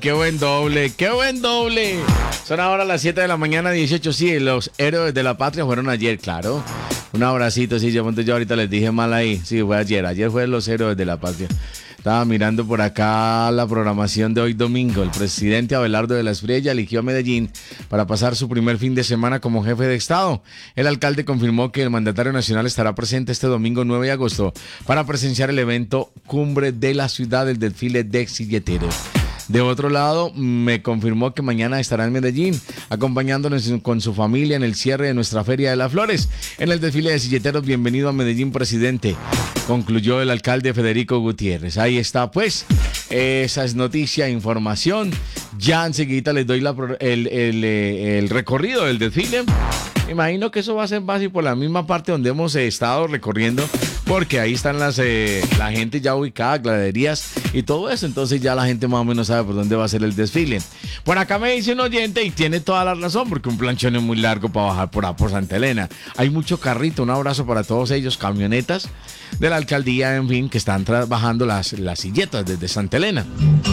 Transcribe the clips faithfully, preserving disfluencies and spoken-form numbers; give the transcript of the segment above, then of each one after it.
qué buen doble, qué buen doble. Son ahora las siete de la mañana, dieciocho. Sí, los héroes de la patria fueron ayer, claro. Un abracito, sí, yo, yo ahorita les dije mal ahí. Sí, fue ayer, ayer fue los héroes de la patria. Estaba mirando por acá la programación de hoy domingo. El presidente Abelardo de la Espriella eligió a Medellín para pasar su primer fin de semana como jefe de Estado. El alcalde confirmó que el mandatario nacional estará presente este domingo nueve de agosto para presenciar el evento Cumbre de la Ciudad del desfile de silleteros. De otro lado, me confirmó que mañana estará en Medellín, acompañándonos con su familia en el cierre de nuestra Feria de las Flores. En el desfile de silleteros, bienvenido a Medellín, presidente, concluyó el alcalde Federico Gutiérrez. Ahí está, pues, esa es noticia, información. Ya enseguida les doy la, el, el, el recorrido del desfile. Imagino que eso va a ser fácil por la misma parte donde hemos eh, estado recorriendo, porque ahí están las eh, la gente ya ubicada, graderías y todo eso. Entonces ya la gente más o menos sabe por dónde va a ser el desfile. Por acá me dice un oyente y tiene toda la razón, porque un planchón es muy largo para bajar por, por Santa Elena. Hay mucho carrito, un abrazo para todos ellos, camionetas de la alcaldía, en fin, que están bajando las, las silletas desde Santa Elena.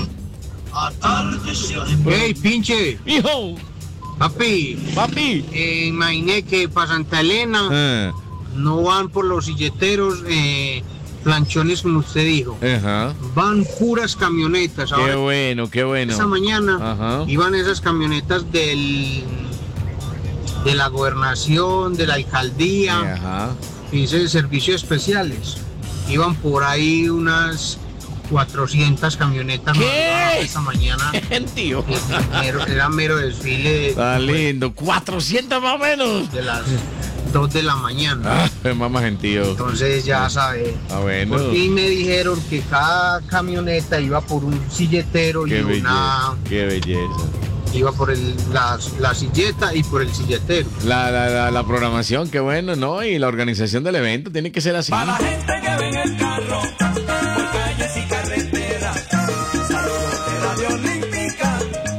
¡Ey, pinche! ¡Hijo! Papi, papi, eh, imaginé que para Santa Elena eh. no van por los silleteros eh, planchones como usted dijo. Ajá. Van puras camionetas. Qué Ahora, bueno, qué bueno. Esa mañana Ajá. iban esas camionetas del de la gobernación, de la alcaldía, Ajá. y de servicios especiales. Iban por ahí unas cuatrocientas camionetas. ¿Qué? Esta mañana. Tío. Mero, era mero desfile. Está lindo. cuatrocientas más o menos. De las dos de la mañana. Ah, mamá gentío. Entonces ya sabe. Ah, bueno. Por fin me dijeron que cada camioneta iba por un silletero. Qué y belleza, una. Qué belleza. Iba por el, la, la silleta y por el silletero. La, la, la, la programación, qué bueno, ¿no? Y la organización del evento tiene que ser así. Para la gente que ve en el carro, por calles y carreteras, saludos de Radio Olímpica,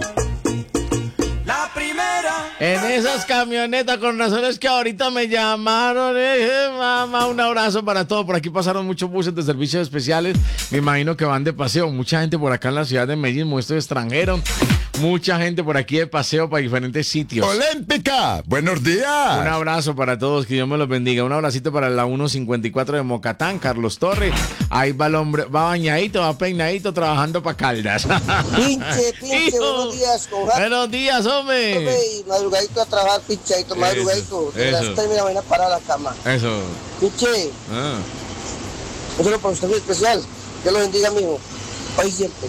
la primera. En esas camionetas, con razones que ahorita me llamaron, eh, mamá, un abrazo para todos. Por aquí pasaron muchos buses de servicios especiales, me imagino que van de paseo. Mucha gente por acá en la ciudad de Medellín, muestro extranjero. Mucha gente por aquí de paseo para diferentes sitios. Olímpica, buenos días. Un abrazo para todos, que Dios me los bendiga. Un abracito para la ciento cincuenta y cuatro de Mocatán, Carlos Torres. Ahí va el hombre, va bañadito, va peinadito, trabajando para Caldas. Pinche, pinche, Hijo. buenos días, con Buenos días, hombre. Hombre, madrugadito a trabajar, pinchadito, madrugadito. De las tres de la mañana para la cama. Eso. Pinche, Ah. un saludo para usted muy especial. Dios lo bendiga, mijo. Hoy siempre.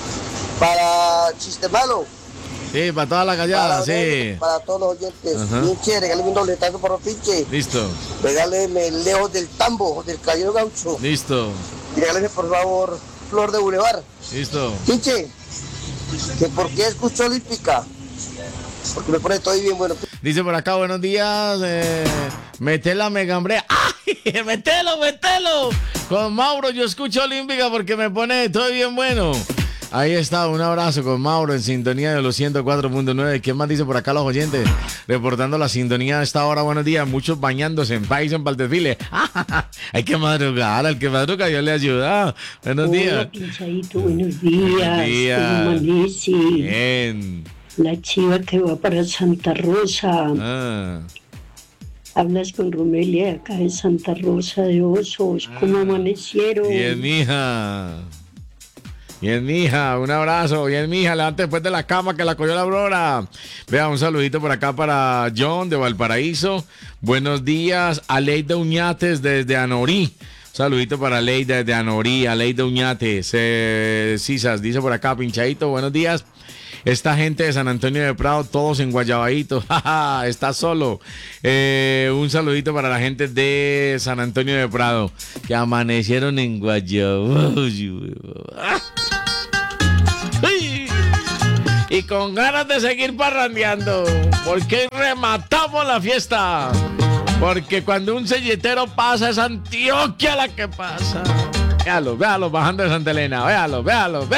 Para Chiste Malo. Sí, para toda la callada, para, sí. Para todos los oyentes. Ajá. Pinche, regáleme un dobletazo por los pinche. Listo. Regáleme Lejos del Tambo, del Caballero Gaucho. Listo. Y regáleme, por favor, Flor de Boulevard. Listo. Pinche, que por qué escucho Olímpica. Porque me pone todo bien bueno. Dice por acá, buenos días. Eh, metela megambrea. ¡Ay! ¡Metelo, metelo! Con Mauro yo escucho Olímpica porque me pone todo bien bueno. Ahí está, un abrazo con Mauro en sintonía de los ciento cuatro punto nueve. ¿Quién más dice por acá los oyentes? Reportando la sintonía a esta hora, buenos días. Muchos bañándose en Paison para el desfile. Hay que madrugar, al que madruga Dios le ayuda. Buenos días. Hola, Pinchadito, buenos días. Buenos días. ¿Cómo amanece? Bien. La chiva que va para Santa Rosa. Ah. Hablas con Romelia acá de Santa Rosa de Osos. ¿Cómo amanecieron? Bien, mija. Bien, mija, un abrazo. Bien, mija, levante después de la cama que la cogió la aurora. Vea, un saludito por acá para John de Valparaíso. Buenos días a Leida Uñates desde Anorí. Un saludito para Leida desde Anorí, a Leida Uñates. Eh, Cisas dice por acá, pinchadito, buenos días. Esta gente de San Antonio de Prado, todos en Guayabadito. Está solo. Eh, un saludito para la gente de San Antonio de Prado, que amanecieron en Guayabadito. Y con ganas de seguir parrandeando, porque rematamos la fiesta. Porque cuando un selletero pasa, es Antioquia la que pasa. Véalo, véalo, bajando de Santa Elena. Véalo, véalo, véalo.